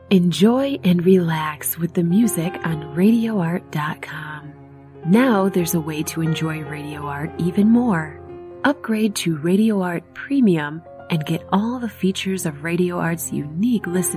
Enjoy and relax with the music on RadioArt.com. Now there's a way to enjoy Radio Art even more. Upgrade to Radio Art Premium and get all the features of Radio Art's unique listening